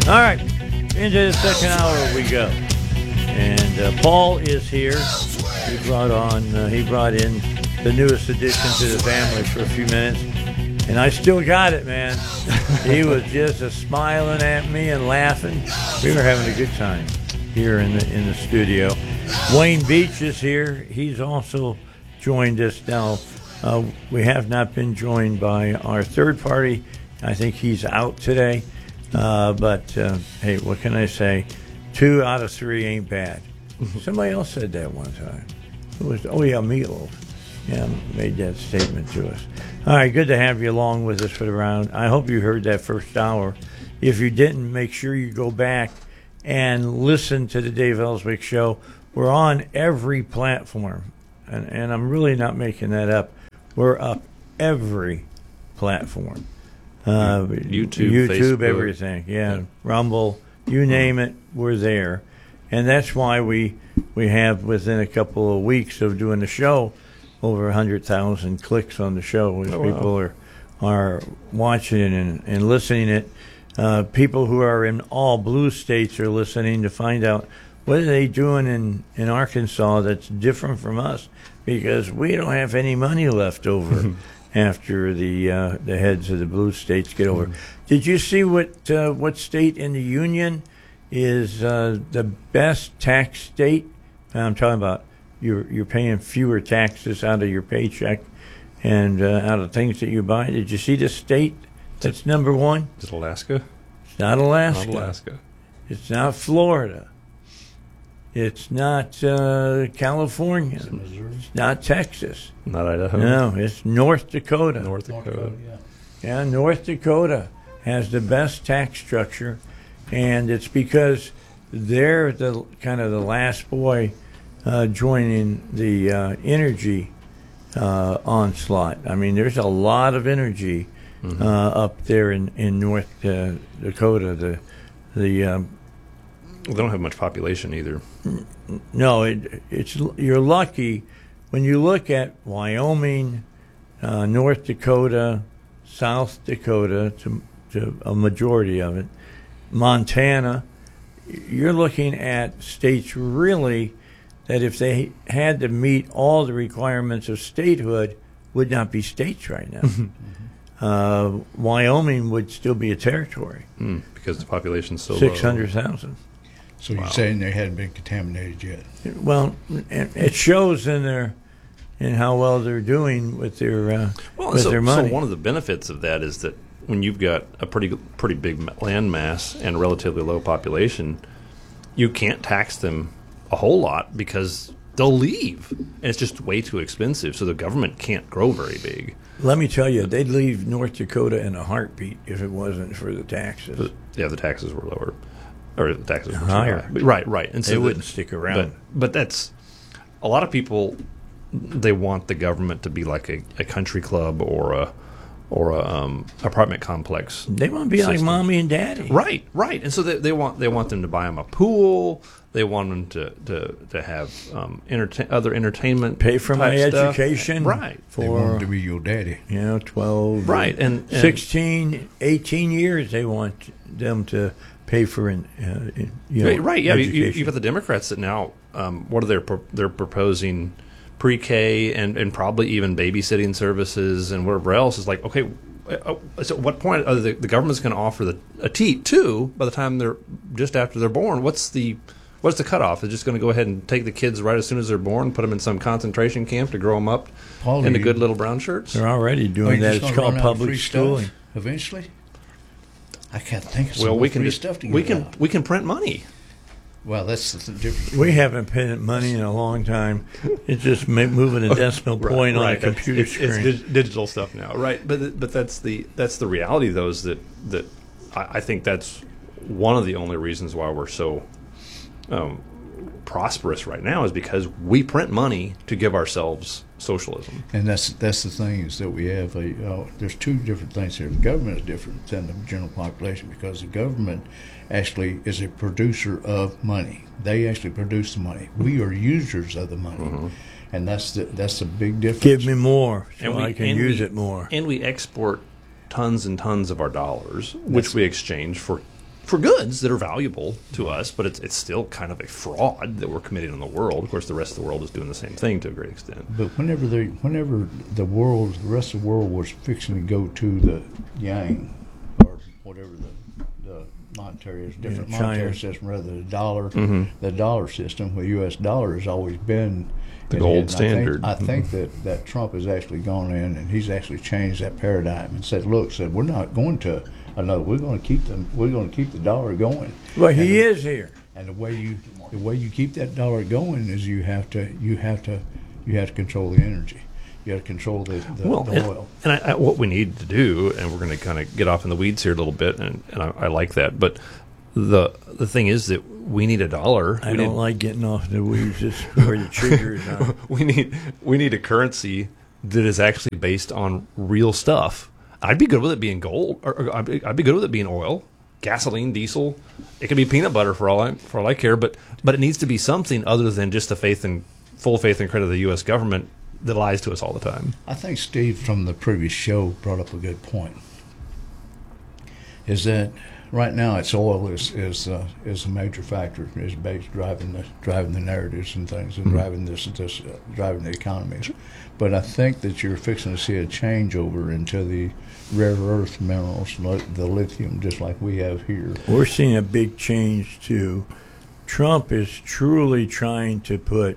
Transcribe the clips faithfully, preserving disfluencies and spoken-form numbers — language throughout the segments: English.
All right, into the second hour we go, and uh, Paul is here. He brought on, uh, he brought in the newest addition to the family for a few minutes, and I still got it, man. He was just a smiling at me and laughing. We were having a good time here in the in the studio. Wayne Beach is here. He's also joined us now. Uh, we have not been joined by our third party. I think he's out today. Uh, but, uh, hey, what can I say? Two out of three ain't bad. Somebody else said that one time. It was, oh, yeah, Meatloaf. Yeah, made that statement to us. All right, good to have you along with us for the round. I hope you heard that first hour. If you didn't, make sure you go back and listen to the Dave Ellswick Show. We're on every platform, and, and I'm really not making that up. We're up every platform. Uh, YouTube, YouTube, Facebook. everything. Yeah, yeah, Rumble, you name it, we're there. And that's why we we have, within a couple of weeks of doing the show, over one hundred thousand clicks on the show. As oh, people wow. are are watching it and, and listening it. Uh, people who are in all blue states are listening to find out what are they doing in, in Arkansas that's different from us, because we don't have any money left over after the uh, the heads of the blue states get over. Mm-hmm. Did you see what uh, what state in the union is uh, the best tax state? I'm talking about you're you're paying fewer taxes out of your paycheck and uh, out of things that you buy. Did you see the state that's number one? Is it Alaska? It's not Alaska. Not Alaska. It's not Florida. It's not uh, California. Is it Missouri? It's not Texas. Not Idaho. No, it's North Dakota. North Dakota. North Dakota, yeah. Yeah, North Dakota has the best tax structure, and it's because they're the kind of the last boy uh, joining the uh, energy uh, onslaught. I mean, there's a lot of energy mm-hmm. uh, up there in in North uh, Dakota. The the um, Well, they don't have much population either. No, it, it's you're lucky when you look at Wyoming, uh, North Dakota, South Dakota, to, to a majority of it, Montana. You're looking at states really that, if they had to meet all the requirements of statehood, would not be states right now. mm-hmm. uh, Wyoming would still be a territory mm, because the population's so six hundred thousand. So Wow. you're saying they hadn't been contaminated yet? Well, it shows in their in how well they're doing with their uh, well, with so, their money. So one of the benefits of that is that when you've got a pretty pretty big land mass and a relatively low population, you can't tax them a whole lot because they'll leave, and it's just way too expensive. So the government can't grow very big. Let me tell you, they'd leave North Dakota in a heartbeat if it wasn't for the taxes. But, yeah, the taxes were lower. Or the taxes were higher. high. Right, right. And so they the, wouldn't stick around. But, but that's a lot of people. They want the government to be like a, a country club or a or a um, apartment complex. They want to be system. like mommy and daddy. Right, right. And so they, they want they want them to buy them a pool. They want them to to, to have um, entertain, other entertainment. Pay for my type stuff. education. Right. For, They want to be your daddy. You know, twelve. Right. And, and sixteen, eighteen years they want them to pay for an, uh, you know, right, right, yeah. You, education. you've got the Democrats that now, um, what are they? Pro- they're proposing pre-K and, and probably even babysitting services and whatever else. Is like, okay, uh, so at what point are the, the government's going to offer the a T too by the time they're just after they're born? What's the what's the cutoff? They're just going to go ahead and take the kids right as soon as they're born, put them in some concentration camp to grow them up Paul, into you, good little brown shirts? They're already are doing you that. just It's gonna called run out of public free schooling. stuff eventually? I can't think of some Well, more we can free just stuff to we give can out. we can print money. Well, that's the difference. We haven't paid money in a long time. It's just ma- moving a decimal point on a That's- computer it's, screen. It's dig- digital stuff now, right? But but that's the that's the reality, though, is that that I, I think that's one of the only reasons why we're so um, prosperous right now is because we print money to give ourselves socialism. And that's that's the thing is that we have a uh, there's two different things here. The government is different than the general population because the government actually is a producer of money. They actually produce the money. We are users of the money, mm-hmm. and that's the that's a big difference. Give me more, so And we- I can and use we- it more. And we export tons and tons of our dollars, which That's- we exchange for for goods that are valuable to us, but it's it's still kind of a fraud that we're committing on the world. Of course, the rest of the world is doing the same thing to a great extent. But whenever they, whenever the world, the rest of the world was fixing to go to the yang or whatever the, the monetary is, different Yeah, monetary China. system rather than the dollar, Mhm. the dollar system, where U S dollar has always been The and- gold and I think- standard. I think, that, that Trump has actually gone in and he's actually changed that paradigm and said, look, said we're not going to another. We're going to keep them. We're going to keep the dollar going. Well, he And- is here. And the way you the way you keep that dollar going is you have to you have to you have to control the energy. You have to control the, the, Well, the and, oil. and I, I, what we need to do, and we're going to kind of get off in the weeds here a little bit, and, and I, I like that, but the the thing is that we need a dollar. I we don't need, like getting off the weeds. This is where the trigger is on. we need we need a currency that is actually based on real stuff. I'd be good with it being gold, or, or I'd, be, I'd be good with it being oil, gasoline, diesel. It could be peanut butter for all I for all I care, but but it needs to be something other than just the faith and full faith and credit of the U S government that lies to us all the time. I think Steve from the previous show brought up a good point. Is that right now it's oil is is uh, is a major factor, is based driving the driving the narratives and things and Mhm. driving this this uh, driving the economies. But I think that you're fixing to see a changeover into the rare earth minerals, li- the lithium, just like we have here. We're seeing a big change too. Trump is truly trying to put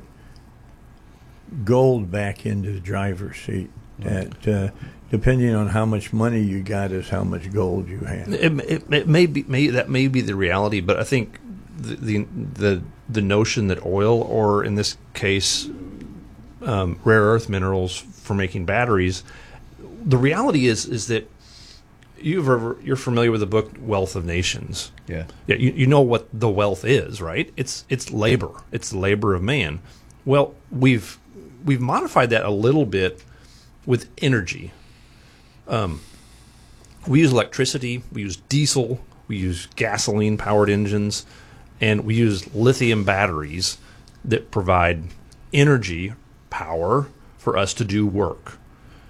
gold back into the driver's seat. That uh, depending on how much money you got is how much gold you have. It, it, it may be may, that may be the reality, but I think the the the, the notion that oil, or in this case, um, rare earth minerals for making batteries, the reality is is that you've ever, you're familiar with the book Wealth of Nations. Yeah. Yeah, you, you know what the wealth is, right? It's it's labor. It's the labor of man. Well, we've we've modified that a little bit with energy. Um, we use electricity, we use diesel, we use gasoline-powered engines, and we use lithium batteries that provide energy power for us to do work.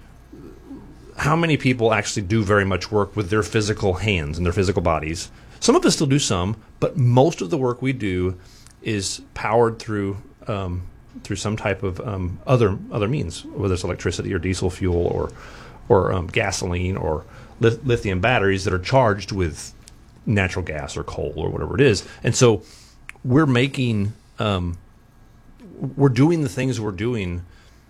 How many people actually do very much work with their physical hands and their physical bodies? Some of us still do some, but most of the work we do is powered through um, through some type of um, other other means, whether it's electricity or diesel fuel or or um, gasoline or li- lithium batteries that are charged with natural gas or coal or whatever it is. And so we're making um, we're doing the things we're doing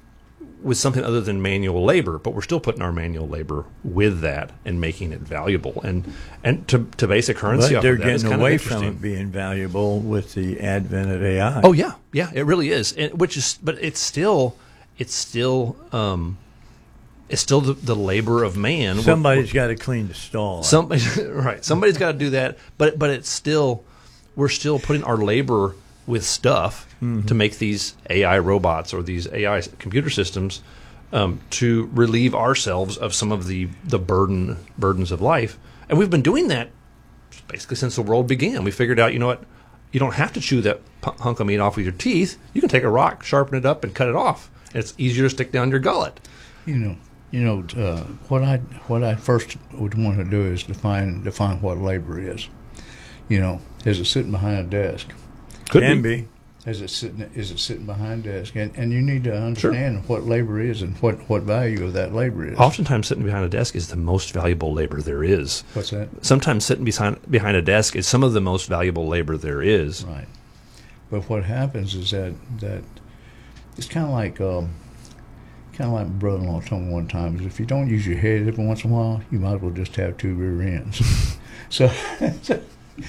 with something other than manual labor, but we're still putting our manual labor with that and making it valuable. And and to, to base a currency But off they're of that is getting kind away of from interesting. it being valuable with the advent of A I. Oh yeah, yeah, it really is. And, which is, but it's still, it's still, um, it's still the, the labor of man. We're- Somebody's got to clean the stall. out. Somebody, right? Somebody's got to do that. But but it's still, we're still putting our labor with stuff Mm-hmm. to make these A I robots or these A I computer systems um, to relieve ourselves of some of the the burden burdens of life. And we've been doing that basically since the world began. We figured out, you know what? You don't have to chew that pu- hunk of meat off with your teeth. You can take a rock, sharpen it up, and cut it off. And it's easier to stick down your gullet. You know, you know uh, what I what I first would want to do is define define what labor is. You know, is it sitting behind a desk? Could Can be. be. Is it sitting is it sitting behind a desk? And and you need to understand what labor is and what, what value of that labor is. Oftentimes, sitting behind a desk is the most valuable labor there is. What's that? Sometimes sitting behind behind a desk is some of the most valuable labor there is. Right. But what happens is that that it's kind of like um, kind of like my brother-in-law told me one time is if you don't use your head every once in a while, you might as well just have two rear ends. so, so,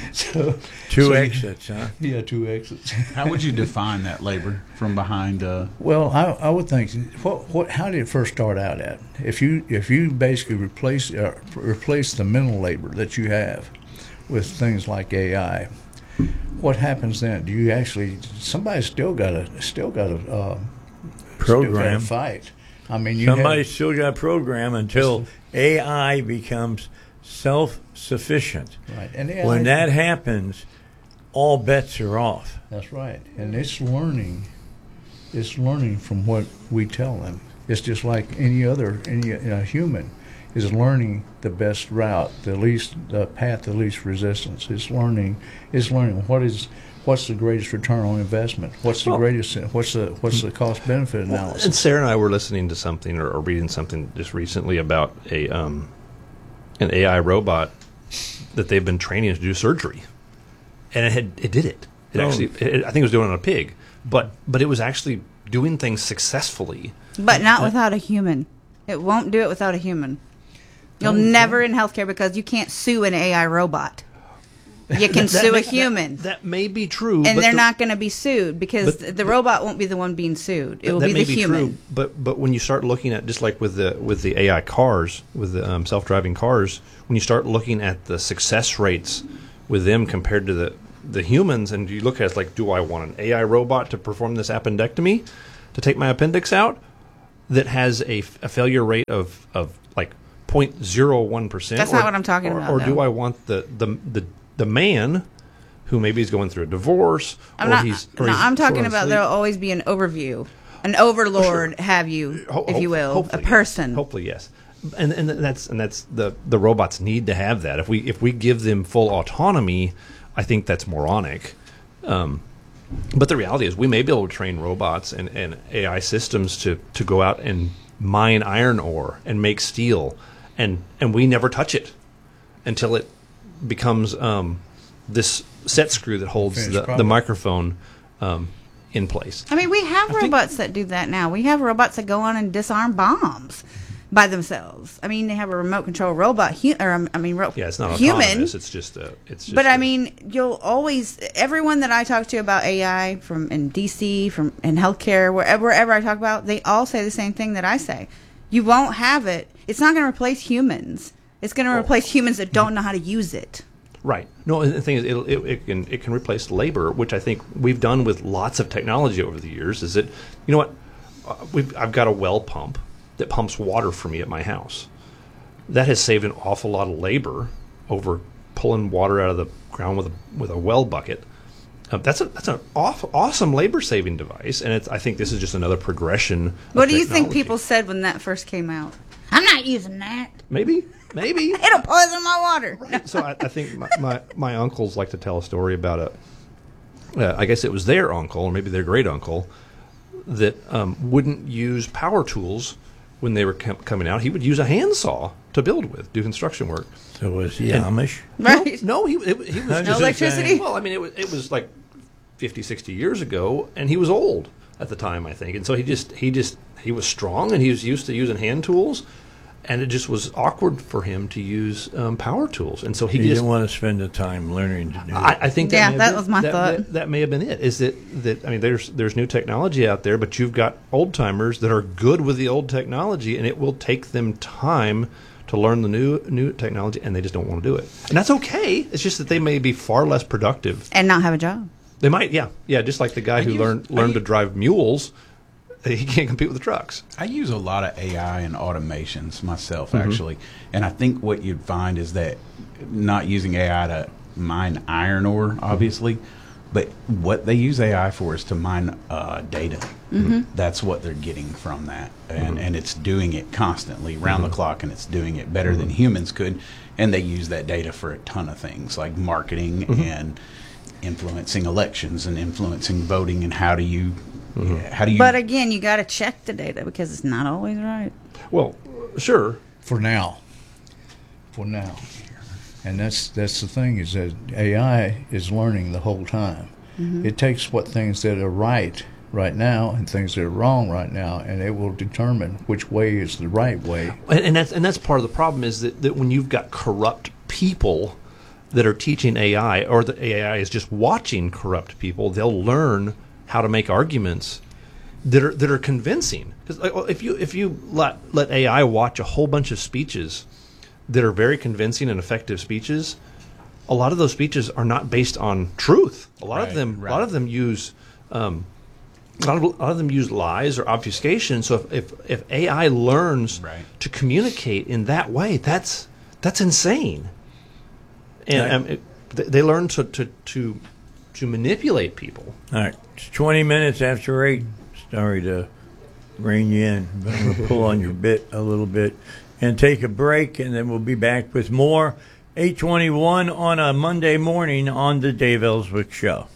so Two so you- exits, huh? Yeah, two exits. How would you define that labor from behind? Uh, Well, I, I would think what what how did it first start out at? If you if you basically replace uh, replace the mental labor that you have with things like A I, what happens then? Do you actually somebody's still got to still got to uh, Program. fight? I mean, you Somebody's have, still got to program until A I becomes self-sufficient. right, and A I, When that happens, all bets are off. that's right, and it's learning, it's learning from what we tell them. It's just like any other any uh, human. is learning the best route, the least the path, the least resistance. It's learning, it's learning what is what's the greatest return on investment. What's the Well, greatest? What's the what's the cost benefit analysis? And Sarah and I were listening to something or, or reading something just recently about a um, an A I robot that they've been training to do surgery, and it had it did it. It Oh. actually, it, I think it was doing it on a pig, but but it was actually doing things successfully. But not without a human. It won't do it without a human. You'll Oh, never in healthcare because you can't sue an A I robot. You can That sue may- a human. That, that may be true, and but they're the- not going to be sued because but- the robot won't be the one being sued. It will that be may the be human. true, but but when you start looking at just like with the with the A I cars, with the um, self-driving cars, when you start looking at the success rates with them compared to the the humans, and you look at it like, do I want an A I robot to perform this appendectomy, to take my appendix out, that has a, f- a failure rate of of like zero point zero one percent? That's not what I'm talking or, about, Or do though. I want the the the the man who maybe is going through a divorce, I'm or not. he's or no, he's I'm talking short on about sleep? there'll always be an overview, an overlord, have you, Ho- if you hope- will, a hopefully, yes. person. Hopefully, yes. And and that's and that's the the robots need to have that. If we if we give them full autonomy, I think that's moronic. Um, but the reality is, we may be able to train robots and, and A I systems to, to go out and mine iron ore and make steel, and and we never touch it until it becomes um, this set screw that holds Finished the, the product. microphone um, in place. I mean, we have think- robots that do that now. We have robots that go on and disarm bombs by themselves. I mean, they have a remote control robot, hu- or um, I mean, ro- Yeah, it's not human. autonomous. It's just a. It's just But I I mean, you'll always everyone that I talk to about A I from in D C, from in healthcare, wherever wherever I talk about, they all say the same thing that I say. You won't have it. It's not going to replace humans. It's going to Oh. replace humans that don't know how to use it. Right. No, and the thing is, it'll, it, it can it can replace labor, which I think we've done with lots of technology over the years. Is that, you know what? Uh, we've, I've got a well pump that pumps water for me at my house. That has saved an awful lot of labor over pulling water out of the ground with a with a well bucket. Uh, that's a that's an off, awesome labor saving device, and it's, I think this is just another progression. of What do you think technology. people said when that first came out? I'm not using that. Maybe, maybe. It'll poison my water. No. So I, I think my, my, my uncles like to tell a story about a, uh, I guess it was their uncle or maybe their great uncle that um, wouldn't use power tools when they were com- coming out. He would use a handsaw to build with, do construction work. So was he And- Amish? Right? No, he, it, he was No just electricity? Well, I mean, it was, it was like fifty, sixty years ago, and he was old at the time, I think. And so he just, he just, he was strong, and he was used to using hand tools, and it just was awkward for him to use um, power tools. And so he He just, didn't want to spend the time learning to do it. I, I think that Yeah, may have that been- was my that, thought. That, that may have been it. Is that that I mean, there's there's new technology out there, but you've got old timers that are good with the old technology, and it will take them time to learn the new new technology, and they just don't want to do it. And that's okay. It's just that they may be far less productive. And not have a job. They might, yeah, yeah, just like the guy who use- learned I learned to use- drive mules. He can't compete with the trucks. I use a lot of A I and automations myself, Mm-hmm. actually. And I think what you'd find is that not using A I to mine iron ore, obviously, but what they use A I for is to mine uh, data. That's what they're getting from that. And, and it's doing it constantly, round the clock, and it's doing it better than humans could. And they use that data for a ton of things, like marketing and influencing elections and influencing voting and how do you... How do you But again, you got to check the data because it's not always right. Well, sure. For now. For now. And that's that's the thing is that A I is learning the whole time. It takes what things that are right right now and things that are wrong right now, and it will determine which way is the right way. And, and that's and that's part of the problem is that, that when you've got corrupt people that are teaching A I, or the A I is just watching corrupt people, they'll learn how to make arguments that are that are convincing. Because if you if you let let A I watch a whole bunch of speeches that are very convincing and effective speeches, a lot of those speeches are not based on truth. A lot of Right, them right. a lot of them use. Um, a lot, of, a lot of them use lies or obfuscation. So if, if, if A I learns Right. to communicate in that way, that's that's insane. And Right. um, it, th- they learn to, to to to manipulate people. All right, it's twenty minutes after eight. Sorry to rein you in, but I'm going to pull on your bit a little bit. and take a break, and then we'll be back with more. eight twenty-one on a Monday morning on the Dave Ellswick Show.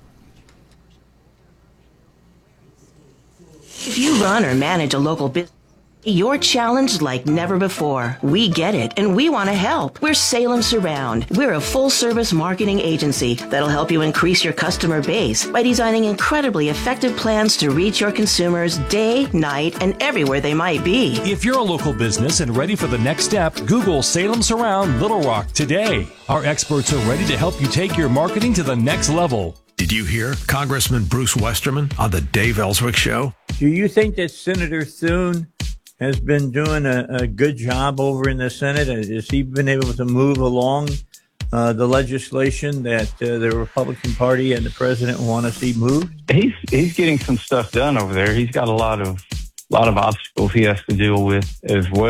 If you run or manage a local business, you're challenged like never before. We get it, and we want to help. We're Salem Surround. We're a full-service marketing agency that'll help you increase your customer base by designing incredibly effective plans to reach your consumers day, night, and everywhere they might be. If you're a local business and ready for the next step, Google Salem Surround Little Rock today. Our experts are ready to help you take your marketing to the next level. Did you hear Congressman Bruce Westerman on the Dave Ellswick Show? Do you think that Senator Thune has been doing a, a good job over in the Senate? Has he been able to move along uh, the legislation that uh, the Republican Party and the president want to see moved? He's he's getting some stuff done over there. He's got a lot of lot of obstacles he has to deal with as well.